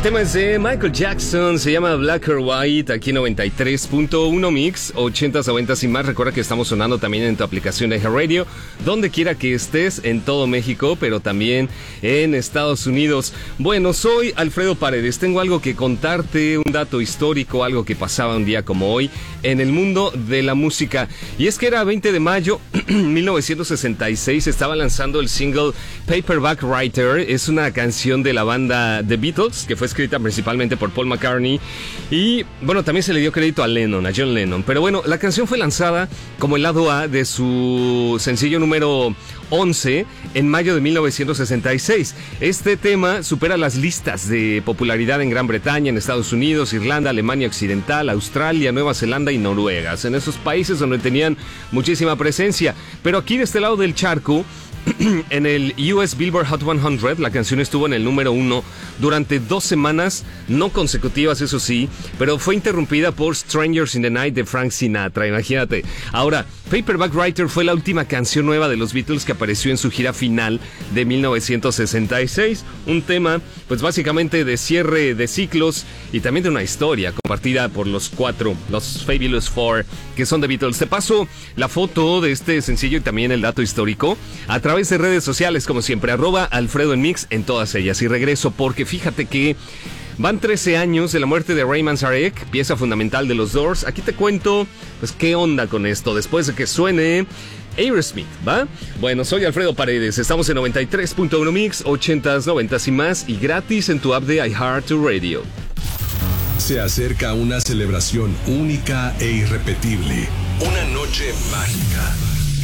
tema es de Michael Jackson, se llama Black or White, aquí 93.1 Mix, 80s, 90s y más. Recuerda que estamos sonando también en tu aplicación de iHeartRadio, donde quiera que estés, en todo México, pero también en Estados Unidos. Bueno, soy Alfredo Paredes, tengo algo que contarte, un dato histórico, algo que pasaba un día como hoy en el mundo de la música. Y es que era 20 de mayo, 1966, estaba lanzando el single Paperback Writer. Es una canción de la banda The Beatles, que fue escrita principalmente por Paul McCartney. Y bueno, también se le dio crédito a John Lennon. Pero bueno, la canción fue lanzada como el lado A de su sencillo número 11 en mayo de 1966. Este tema supera las listas de popularidad en Gran Bretaña, en Estados Unidos, Irlanda, Alemania Occidental, Australia, Nueva Zelanda y Noruega. En esos países donde tenían muchísima presencia. Pero aquí de este lado del charco, en el US Billboard Hot 100, la canción estuvo en el número 1 durante 2 semanas, no consecutivas, eso sí, pero fue interrumpida por Strangers in the Night de Frank Sinatra, imagínate. Ahora, Paperback Writer fue la última canción nueva de los Beatles que apareció en su gira final de 1966, un tema, pues básicamente de cierre de ciclos y también de una historia compartida por los Fabulous Four, que son The Beatles. Te paso la foto de este sencillo y también el dato histórico a través de redes sociales, como siempre, @Alfredo en Mix en todas ellas. Y regreso porque fíjate que van 13 años de la muerte de Ray Manzarek, pieza fundamental de los Doors. Aquí te cuento, pues, qué onda con esto, después de que suene Aerosmith, ¿va? Bueno, soy Alfredo Paredes, estamos en 93.1 Mix, 80s, 90s y más, y gratis en tu app de iHeartRadio. Se acerca una celebración única e irrepetible. Una noche mágica.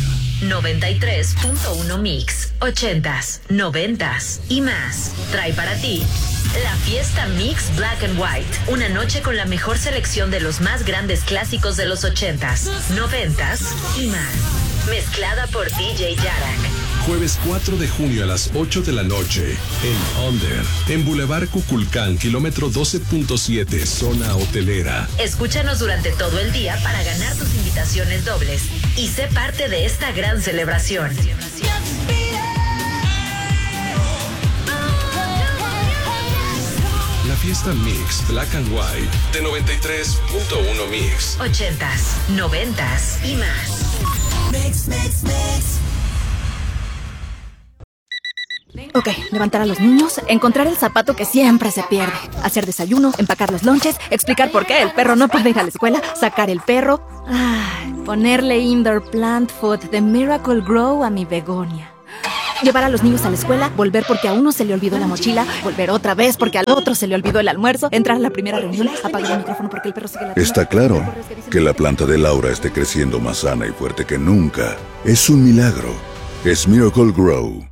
93.1 Mix, 80s, 90s y más. Trae para ti la fiesta Mix Black and White. Una noche con la mejor selección de los más grandes clásicos de los 80s, 90s y más. Mezclada por DJ Yarak. Jueves 4 de junio a las 8 de la noche en Under, en Boulevard Cuculcán, kilómetro 12.7, zona hotelera. Escúchanos durante todo el día para ganar tus invitaciones dobles y sé parte de esta gran celebración. La fiesta Mix Black and White de 93.1 Mix. 80s, 90s y más. Mix, mix, mix. Ok, levantar a los niños, encontrar el zapato que siempre se pierde, hacer desayuno, empacar los lonches, explicar por qué el perro no puede ir a la escuela, sacar el perro, ponerle indoor plant food de Miracle Grow a mi begonia. Llevar a los niños a la escuela, volver porque a uno se le olvidó la mochila, volver otra vez porque al otro se le olvidó el almuerzo, entrar a la primera reunión, apagar el micrófono porque el perro sigue la tienda. Está claro que la planta de Laura esté creciendo más sana y fuerte que nunca. Es un milagro. Es Miracle Grow.